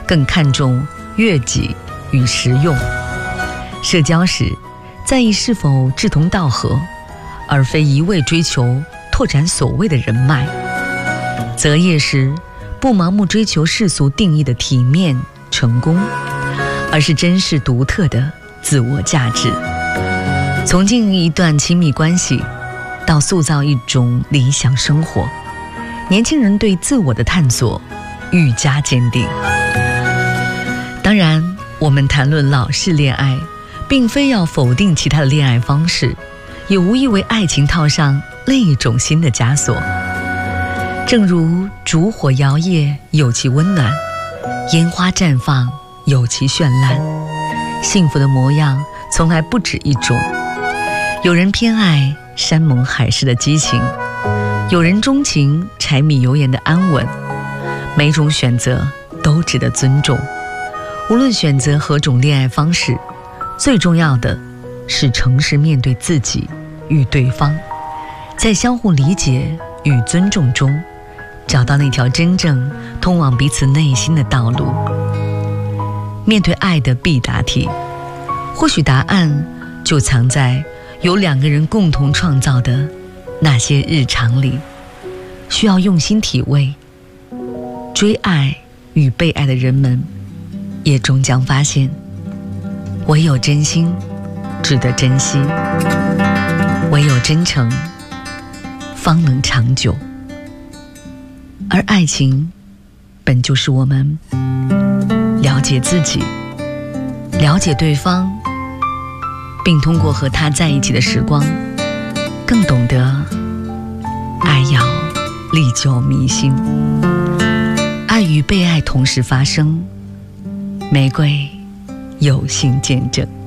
更看重悦己与实用。社交时在意是否志同道合，而非一味追求拓展所谓的人脉。择业时不盲目追求世俗定义的体面成功，而是珍视独特的自我价值。从经营一段亲密关系到塑造一种理想生活，年轻人对自我的探索愈加坚定。当然，我们谈论老式恋爱，并非要否定其他的恋爱方式，也无意为爱情套上另一种新的枷锁。正如烛火摇曳有其温暖，烟花绽放有其绚烂，幸福的模样从来不止一种。有人偏爱山盟海誓的激情，有人钟情柴米油盐的安稳，每种选择都值得尊重。无论选择何种恋爱方式，最重要的是诚实面对自己与对方，在相互理解与尊重中，找到那条真正通往彼此内心的道路。面对爱的必答题，或许答案就藏在由两个人共同创造的那些日常里，需要用心体味。追爱与被爱的人们也终将发现，唯有真心值得珍惜，唯有真诚方能长久。而爱情本就是我们了解自己，了解对方，并通过和他在一起的时光，更懂得爱要历久弥新。爱与被爱同时发生，玫瑰有幸见证。